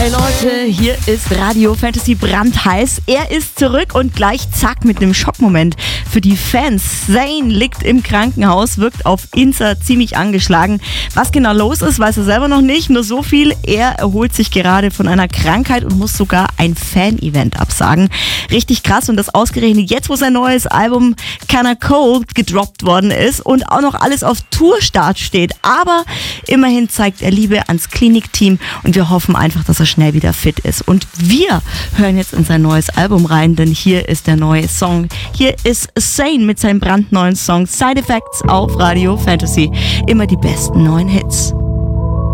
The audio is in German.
Hey Leute, hier ist Radio Fantasy brandheiß. Er ist zurück und gleich zack mit einem Schockmoment für die Fans. Zayn liegt im Krankenhaus, wirkt auf Insta ziemlich angeschlagen. Was genau los ist, weiß er selber noch nicht. Nur so viel, er erholt sich gerade von einer Krankheit und muss sogar ein Fan-Event absagen. Richtig krass, und das ausgerechnet jetzt, wo sein neues Album Kinda Cold gedroppt worden ist und auch noch alles auf Tourstart steht. Aber immerhin zeigt er Liebe ans Klinikteam und wir hoffen einfach, dass er schnell wieder fit ist. Und wir hören jetzt in sein neues Album rein, denn hier ist der neue Song. Hier ist Zayn mit seinem brandneuen Song Side Effects auf Radio Fantasy. Immer die besten neuen Hits.